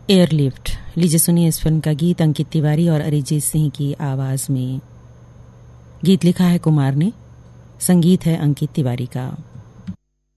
Airlift. लीजिए सुनिए इस फिल्म का गीत अंकित तिवारी और अरिजीत सिंह की आवाज में। गीत लिखा है कुमार ने, संगीत है अंकित तिवारी का।